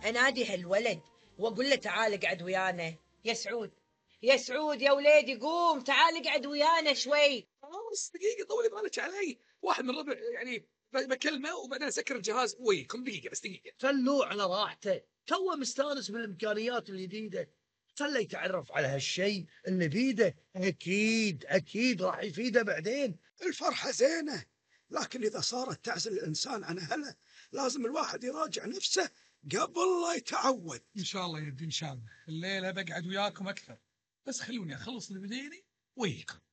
انادي هالولد واقول له تعال اقعد ويانا. يا سعود، يا سعود يا وليدي قوم تعال اقعد ويانا شوي. خلاص دقيقة طولي بالك علي، واحد من الربع يعني بكلمه وبعدين اسكر الجهاز وياكم. دقيقة بس دقيقة. خلوه على راحته، توه مستانس بالامكانيات الجديده، خله يتعرف على هالشيء اللي بيده، اكيد راح يفيده بعدين. الفرحة زينة، لكن إذا صارت تعزل الإنسان عن أهله لازم الواحد يراجع نفسه قبل لا يتعود. إن شاء الله يا ابني إن شاء الله الليلة بقعد وياكم أكثر، بس خلوني أخلص اللي بديني وياكم.